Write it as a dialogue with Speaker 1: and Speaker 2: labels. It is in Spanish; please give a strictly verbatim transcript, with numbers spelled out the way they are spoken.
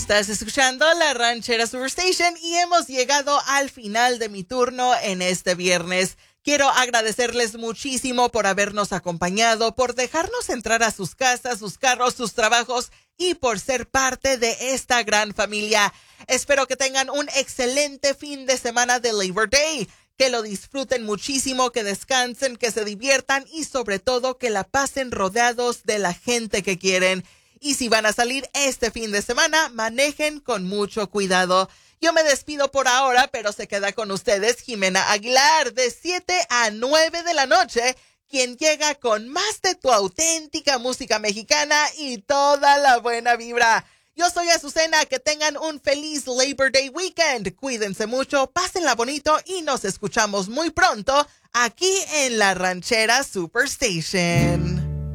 Speaker 1: Estás escuchando La Ranchera Superstation y hemos llegado al final de mi turno en este viernes. Quiero agradecerles muchísimo por habernos acompañado, por dejarnos entrar a sus casas, sus carros, sus trabajos y por ser parte de esta gran familia. Espero que tengan un excelente fin de semana de Labor Day, que lo disfruten muchísimo, que descansen, que se diviertan y sobre todo que la pasen rodeados de la gente que quieren. Y si van a salir este fin de semana, manejen con mucho cuidado. Yo me despido por ahora, pero se queda con ustedes Jimena Aguilar de siete a nueve de la noche, quien llega con más de tu auténtica música mexicana y toda la buena vibra. Yo soy Azucena, que tengan un feliz Labor Day weekend. Cuídense mucho, pásenla bonito y nos escuchamos muy pronto aquí en La Ranchera Superstation.